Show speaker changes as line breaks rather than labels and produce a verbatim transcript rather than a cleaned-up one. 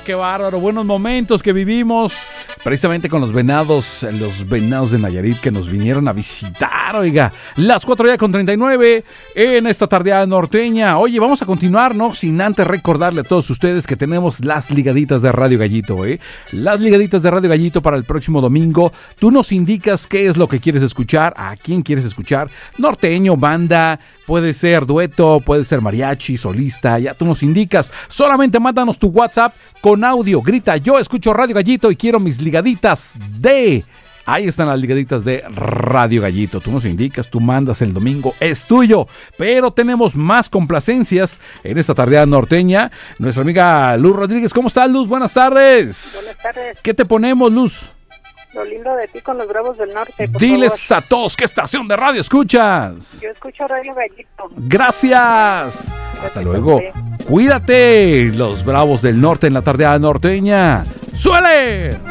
qué bárbaro. Buenos momentos que vivimos precisamente con los venados, los venados de Nayarit que nos vinieron a visitar, oiga. Las cuatro ya con treinta y nueve en esta tardeada norteña. Oye, vamos a continuar, ¿no? Sin antes recordarle a todos ustedes que tenemos las ligaditas de Radio Gallito, ¿eh? Las ligaditas de Radio Gallito para el próximo domingo. Tú nos indicas qué es lo que quieres escuchar, a quién quieres escuchar. Norteño, banda, puede ser dueto, puede ser mariachi, solista, ya tú nos indicas. Solamente mándanos tu WhatsApp con audio. Grita, yo escucho Radio Gallito y quiero mis ligaditas de... Ahí están las ligaditas de Radio Gallito. Tú nos indicas, tú mandas el domingo, es tuyo. Pero tenemos más complacencias en esta tardeada norteña. Nuestra amiga Luz Rodríguez. ¿Cómo estás, Luz? Buenas tardes.
Buenas tardes.
¿Qué te ponemos, Luz?
Lo lindo de ti con los Bravos del Norte, por
Diles
favor.
a todos, ¿qué estación de radio escuchas?
Yo escucho Radio Gallito.
Gracias. Hasta luego. Cuídate. Los Bravos del Norte en la tardeada norteña. ¡Suele!